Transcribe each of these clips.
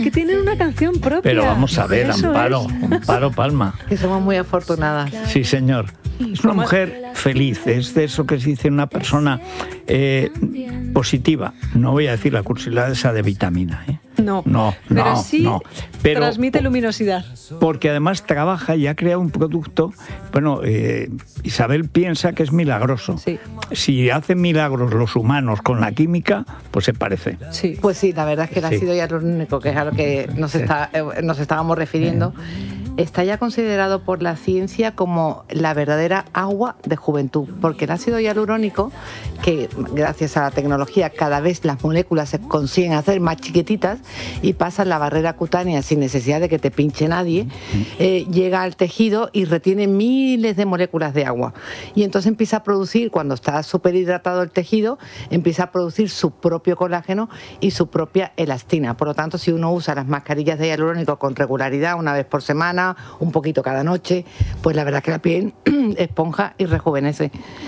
que tienen una canción propia. Pero vamos a ver, Eso Amparo Palma. Que somos muy afortunadas. Sí, señor. Es una mujer feliz, es de eso que se dice una persona positiva. No voy a decir la cursilada esa de vitamina, ¿eh? No, No, pero sí Pero, transmite luminosidad. porque además trabaja y ha creado un producto. Bueno, Isabel piensa que es milagroso. Sí. Si hacen milagros los humanos con la química, pues se parece. Sí. Pues sí, la verdad es que el Sí. ácido hialurónico, que es a lo que nos estábamos refiriendo, está ya considerado por la ciencia como la verdadera agua de juventud, porque el ácido hialurónico, que gracias a la tecnología cada vez las moléculas se consiguen hacer más chiquititas y pasan la barrera cutánea sin necesidad de que te pinche nadie, llega al tejido y retiene miles de moléculas de agua. Y entonces empieza a producir, cuando está súper hidratado el tejido, empieza a producir su propio colágeno y su propia elastina. Por lo tanto, si uno usa las mascarillas de hialurónico con regularidad, una vez por semana, un poquito cada noche, pues la verdad es que la piel esponja y rejuvenece.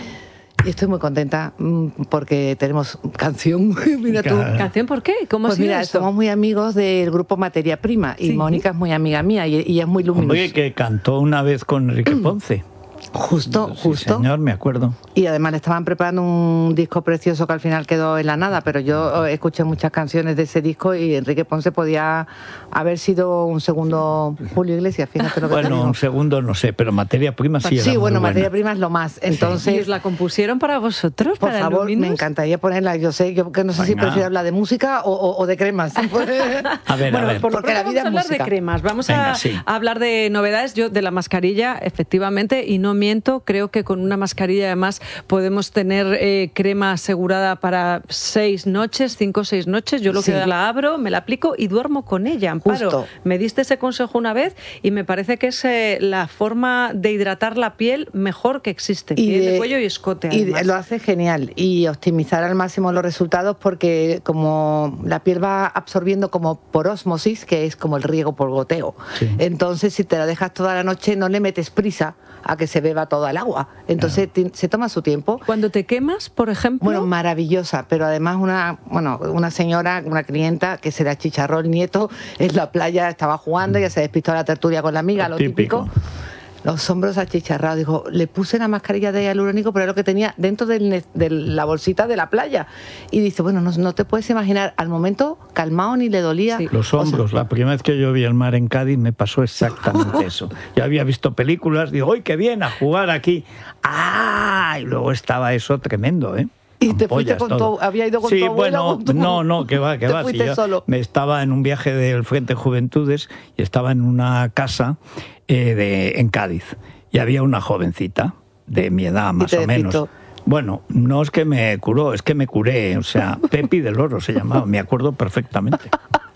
Y estoy muy contenta porque tenemos canción. Mira tú. ¿Canción por qué? ¿Cómo Pues ha sido mira, esto? somos muy amigos del grupo Materia Prima y Sí. Mónica es muy amiga mía y es muy luminosa. Oye, que cantó una vez con Enrique Ponce. Justo. Sí, señor, me acuerdo. Y además le estaban preparando un disco precioso que al final quedó en la nada, pero yo escuché muchas canciones de ese disco y Enrique Ponce podía haber sido un segundo Julio Iglesias, fíjate lo que te Bueno, digo. un segundo no sé, pero Materia Prima sí era Sí, muy bueno, buena. Materia Prima es lo más. ¿Y Entonces, os la compusieron para vosotros? por para favor, Luminous? me encantaría ponerla. Yo sé, yo que no sé si Venga. prefiero hablar de música o de cremas. A ver, Bueno, a ver. por lo Porque la pronto vida vamos a es hablar de música. cremas. Vamos Venga, a sí. hablar de novedades. Yo de la mascarilla, efectivamente, y no miento, creo que con una mascarilla además podemos tener crema asegurada para 6 noches, 5 o 6 noches. Yo lo Sí. que la abro, me la aplico y duermo con ella, Amparo. Justo. Me diste ese consejo una vez y me parece que es la forma de hidratar la piel mejor que existe. Piel de cuello y escote, y además. lo hace genial y optimizar al máximo los resultados porque como la piel va absorbiendo como por ósmosis, que es como el riego por goteo. Sí. Entonces, si te la dejas toda la noche, no le metes prisa a que se beba toda el agua. Entonces, se toma su tiempo. Cuando te quemas, por ejemplo... Bueno, maravillosa, pero además una señora, una clienta que se le achicharró el nieto en la playa, estaba jugando, ya se despistó a la tertulia con la amiga, lo típico. Los hombros achicharrados. Dijo, le puse la mascarilla de hialurónico, pero era lo que tenía dentro de la bolsita de la playa. Y dice, bueno, no te puedes imaginar, al momento calmado ni le dolía. Sí. Los hombros, la primera vez que yo vi el mar en Cádiz me pasó exactamente eso. Yo había visto películas, digo, ¡ay, qué bien! A jugar aquí. ¡Ah! Y luego estaba eso tremendo, ¿eh? Y te Ampollas, fuiste con todo. había ido con sí, tu abuela. bueno, con tu- no, que va, que Te va. fuiste Si yo solo. me estaba en un viaje del Frente Juventudes y estaba en una casa en Cádiz y había una jovencita de mi edad, más te o menos. despistó. Bueno, no es que me curó, es que me curé. O sea, Pepi del Oro se llamaba, me acuerdo perfectamente.